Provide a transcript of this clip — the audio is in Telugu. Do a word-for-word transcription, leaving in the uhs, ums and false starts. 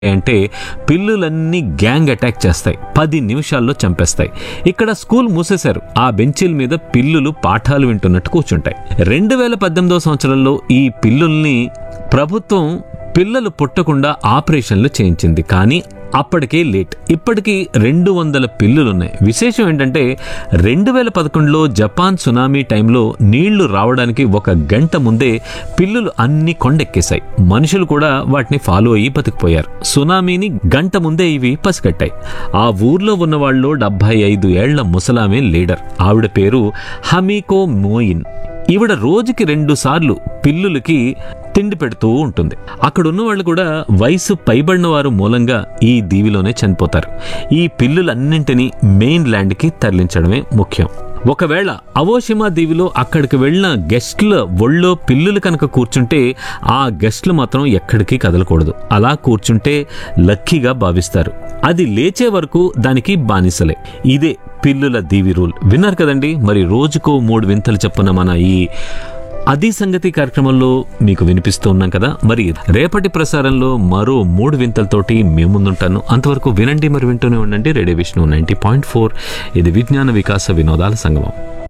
అంటే పిల్లులన్నీ గ్యాంగ్ అటాక్ చేస్తాయి, పది నిమిషాల్లో చంపేస్తాయి. ఇక్కడ స్కూల్ మూసేశారు, ఆ బెంచీల మీద పిల్లులు పాఠాలు వింటున్నట్టు కూర్చుంటాయి. రెండు వేల పద్దెనిమిదవ సంవత్సరంలో ఈ పిల్లుల్ని ప్రభుత్వం పిల్లలు పుట్టకుండా ఆపరేషన్లు చేయించింది, కానీ అప్పటికే లేట్. ఇప్పటికీ రెండు వందల పిల్లులున్నాయి. విశేషం ఏంటంటే రెండు వేల పదకొండులో జపాన్ సునామీ టైంలో నీళ్లు రావడానికి ఒక గంట ముందే పిల్లులు అన్ని కొండెక్కేశాయి. మనుషులు కూడా వాటిని ఫాలో అయ్యి బతికిపోయారు. సునామీని గంట ముందే ఇవి పసిగట్టాయి. ఆ ఊర్లో ఉన్న వాళ్ళు డెబ్బై ఐదు ఏళ్ల ముసలామే లీడర్. ఆవిడ పేరు హమీకో మోయిన్. ఈవిడ రోజుకి రెండు సార్లు పిల్లులకి తిండి పెడుతూ ఉంటుంది. అక్కడున్న వాళ్ళు కూడా వయసు పైబడిన వారు మూలంగా ఈ దీవిలోనే చనిపోతారు. ఈ పిల్లులన్నింటినీ మెయిన్ ల్యాండ్కి తరలించడమే ముఖ్యం. ఒకవేళ అవోషిమా దీవిలో అక్కడికి వెళ్ళిన గెస్ట్ల ఒళ్ళో పిల్లులు కనుక కూర్చుంటే ఆ గెస్ట్లు మాత్రం ఎక్కడికి కదలకూడదు. అలా కూర్చుంటే లక్కీగా భావిస్తారు. అది లేచే వరకు దానికి బానిసలే. ఇదే పిల్లుల దీవి రూల్. విన్నారు కదండి. మరి రోజుకో మూడు వింతలు చెప్పున మన ఈ అది సంగతి కార్యక్రమంలో మీకు వినిపిస్తూ ఉన్నాం కదా. మరి రేపటి ప్రసారంలో మరో మూడు వింతలతోటి మేము ముందుంటాను. అంతవరకు వినండి, మరి వింటూనే ఉండండి radio Vishnu ninety point four. ఇది విజ్ఞాన వికాస వినోదాల సంగమం.